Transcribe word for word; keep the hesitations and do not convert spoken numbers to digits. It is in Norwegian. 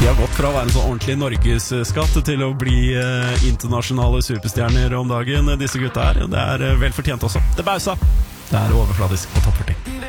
De har gått fra å være en sånn ordentlig norgesskatt til å bli eh, internasjonale superstjerner om dagen, disse gutta her. Det er eh, vel fortjent også. Det bausa. Det er overfladisk på topp førti.